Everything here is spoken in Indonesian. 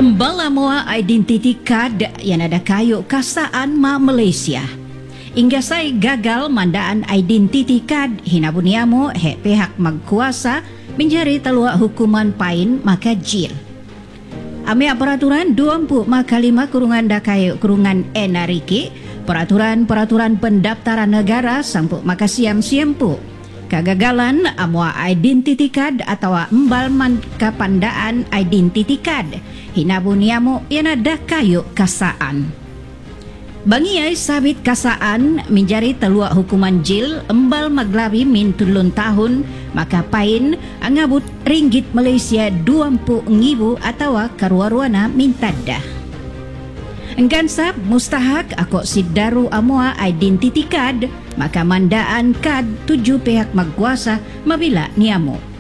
Embalamoa identity card yang ada kayu kasaan ma Malaysia. Hingga saya gagal mandaan identity card hinabuniamo he pihak magkuasa menjadi telua hukuman pain maka jil. Ame peraturan 20 makalima kurungan dakayo kurungan enariki peraturan pendaftaran negara sampuk maka siam-siampu kagagalan amua identity card atau embalman kapandaan identity card hinabuniamo yang ada kayu kasaan. Bangiay sabit kasaan menjadi telua hukuman jil embal maglabi min 3 tahun maka pain angabut ringgit Malaysia 20,000 atau karuaruana mintada. Enggansap mustahak ako si daru amua identity card maka mandaan kad 7 pihak magkuasa mabila niamo.